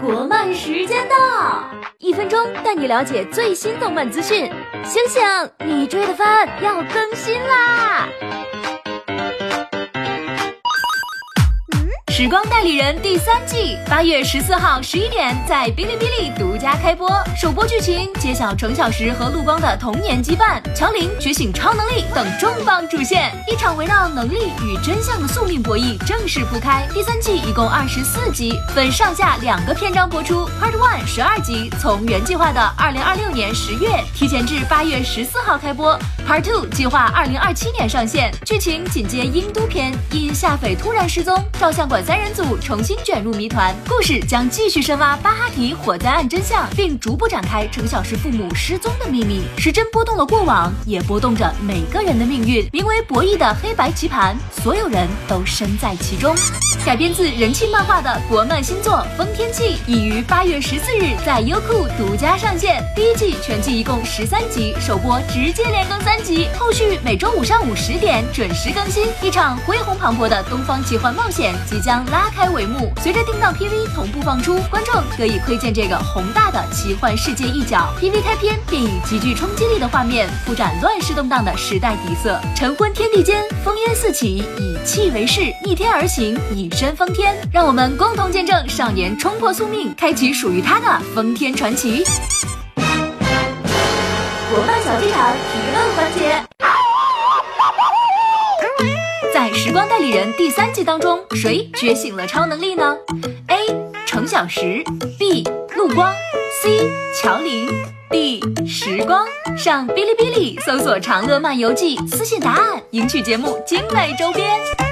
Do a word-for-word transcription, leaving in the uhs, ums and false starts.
国漫时间到，一分钟带你了解最新动漫资讯。醒醒，你追的番要更新啦！时光代理人第三季八月十四号十一点在哔哩哔哩独家开播，首播剧情揭晓程小时和陆光的童年羁绊，乔琳觉醒超能力等重磅主线，一场围绕能力与真相的宿命博弈正式铺开。第三季一共二十四集，分上下两个篇章播出。Part One 十二集，从原计划的二零二六年十月提前至八月十四号开播。Part Two 计划二零二七年上线，剧情紧接英都篇，因夏斐突然失踪，照相馆三人组重新卷入谜团，故事将继续深挖巴哈提火灾案真相，并逐步展开程小时父母失踪的秘密。时针波动了过往，也波动着每个人的命运。名为博弈的黑白棋盘，所有人都身在其中。改编自人气漫画的国漫新作《风天气》已于八月十四日在优酷独家上线。第一季全季一共十三集，首播直接连更三集，后续每周五上午十点准时更新。一场恢宏磅礴的东方奇幻冒险即将拉开帷幕，随着定档 P V 同步放出，观众得以窥见这个宏大的奇幻世界一角。P V 开篇便以极具冲击力的画面铺展乱世动荡的时代底色。晨昏天地间，烽烟四起，以气为势，逆天而行，以身封天。让我们共同见证少年冲破宿命，开启属于他的封天传奇。国漫小剧场提问环节。在时光代理人第三季当中，谁觉醒了超能力呢？ A. 程小时 B. 陆光 C. 乔琳 D. 时光。上哔哩哔哩搜索长乐漫游记，私信答案，赢取节目精美周边。